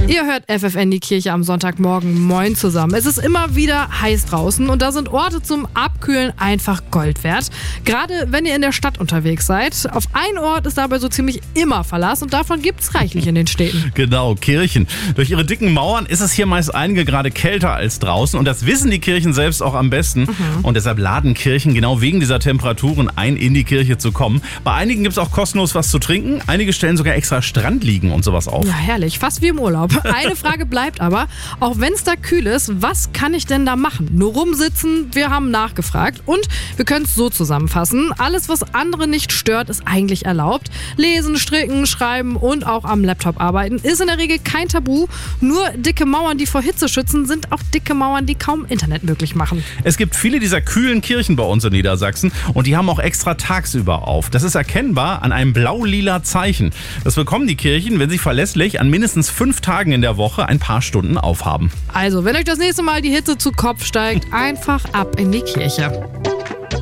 Ihr hört FFN, die Kirche am Sonntagmorgen. Moin zusammen. Es ist immer wieder heiß draußen und da sind Orte zum Abkühlen einfach Gold wert. Gerade wenn ihr in der Stadt unterwegs seid. Auf einen Ort ist dabei so ziemlich immer Verlass und davon gibt es reichlich in den Städten. Genau, Kirchen. Durch ihre dicken Mauern ist es hier meist einige Grade kälter als draußen und das wissen die Kirchen selbst auch am besten. Und deshalb laden Kirchen genau wegen dieser Temperaturen ein, in die Kirche zu kommen. Bei einigen gibt es auch kostenlos was zu trinken. Einige stellen sogar extra Strandliegen und sowas auf. Ja, herrlich. Fast wie im Urlaub. Eine Frage bleibt aber, auch wenn es da kühl ist, was kann ich denn da machen? Nur rumsitzen? Wir haben nachgefragt und wir können es so zusammenfassen. Alles, was andere nicht stört, ist eigentlich erlaubt. Lesen, stricken, schreiben und auch am Laptop arbeiten ist in der Regel kein Tabu. Nur dicke Mauern, die vor Hitze schützen, sind auch dicke Mauern, die kaum Internet möglich machen. Es gibt viele dieser kühlen Kirchen bei uns in Niedersachsen und die haben auch extra tagsüber auf. Das ist erkennbar an einem blau-lila Zeichen. Das bekommen die Kirchen, wenn sie verlässlich an mindestens 5 Tagen in der Woche ein paar Stunden aufhaben. Also, wenn euch das nächste Mal die Hitze zu Kopf steigt, einfach ab in die Kirche.